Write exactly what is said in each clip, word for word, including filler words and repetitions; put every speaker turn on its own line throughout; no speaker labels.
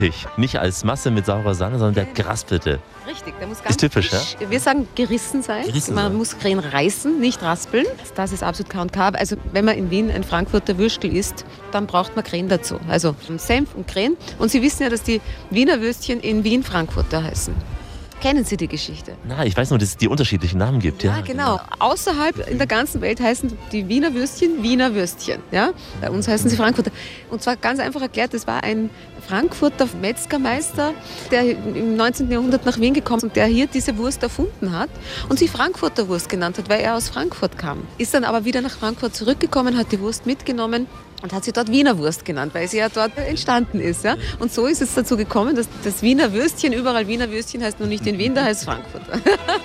Nicht als Masse mit saurer Sahne, sondern der geraspelte.
Richtig, der muss ganz
Ist typisch,
frisch, ja? Wir sagen gerissen sein.
Gerissen
man
sein.
muss Krähen reißen, nicht raspeln. Das ist absolut K und K. Also wenn man in Wien ein Frankfurter Würstel isst, dann braucht man Krähen dazu. Also Senf und Krähen. Und Sie wissen ja, dass die Wiener Würstchen in Wien Frankfurter heißen. Kennen Sie die Geschichte?
Na, ich weiß nur, dass es die unterschiedlichen Namen gibt. Ja,
Ja, genau. Außerhalb in der ganzen Welt heißen die Wiener Würstchen Wiener Würstchen. Ja? Bei uns heißen sie Frankfurter. Und zwar ganz einfach erklärt, das war ein Frankfurter Metzgermeister, der im neunzehnten Jahrhundert nach Wien gekommen ist und der hier diese Wurst erfunden hat und sie Frankfurter Wurst genannt hat, weil er aus Frankfurt kam. Ist dann aber wieder nach Frankfurt zurückgekommen, hat die Wurst mitgenommen und hat sie dort Wiener Wurst genannt, weil sie ja dort entstanden ist. Ja? Und so ist es dazu gekommen, dass das Wiener Würstchen, überall Wiener Würstchen heißt nur nicht in Wien, da heißt es Frankfurter.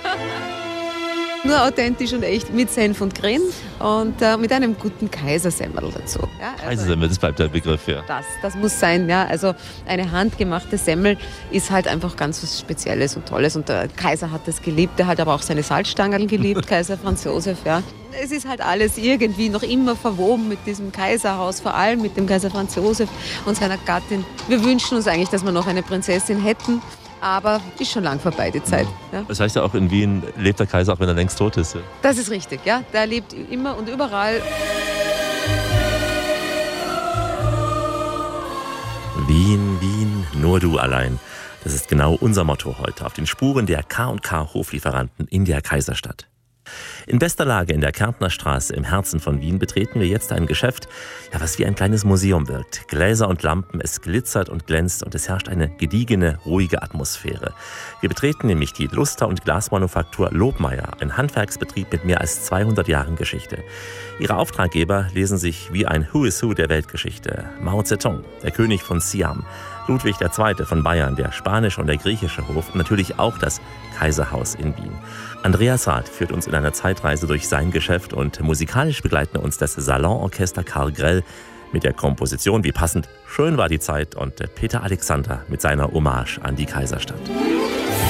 Nur authentisch und echt mit Senf und Krähen und äh, mit einem guten Kaisersemmel dazu. Ja, also
Kaisersemmel, das bleibt der Begriff, ja.
das, das muss sein, ja. Also eine handgemachte Semmel ist halt einfach ganz was Spezielles und Tolles. Und der Kaiser hat das geliebt, der hat aber auch seine Salzstangen geliebt, Kaiser Franz Josef, ja. Es ist halt alles irgendwie noch immer verwoben mit diesem Kaiserhaus, vor allem mit dem Kaiser Franz Josef und seiner Gattin. Wir wünschen uns eigentlich, dass wir noch eine Prinzessin hätten. Aber ist schon lang vorbei, die Zeit. Ja.
Das heißt ja auch, in Wien lebt der Kaiser, auch wenn er längst tot ist. Ja.
Das ist richtig, ja. Der lebt immer und überall.
Wien, Wien, nur du allein. Das ist genau unser Motto heute, auf den Spuren der K und K Hoflieferanten in der Kaiserstadt. In bester Lage in der Kärntner Straße im Herzen von Wien betreten wir jetzt ein Geschäft, ja, was wie ein kleines Museum wirkt. Gläser und Lampen, es glitzert und glänzt und es herrscht eine gediegene, ruhige Atmosphäre. Wir betreten nämlich die Luster- und Glasmanufaktur Lobmeier, ein Handwerksbetrieb mit mehr als zweihundert Jahren Geschichte. Ihre Auftraggeber lesen sich wie ein Who is Who der Weltgeschichte. Mao Zedong, der König von Siam, Ludwig der Zweite von Bayern, der spanische und der griechische Hof und natürlich auch das Kaiserhaus in Wien. Andreas Rath führt uns in einer Zeitreise durch sein Geschäft und musikalisch begleiten uns das Salonorchester Karl Grell mit der Komposition Wie passend, schön war die Zeit und Peter Alexander mit seiner Hommage an die Kaiserstadt.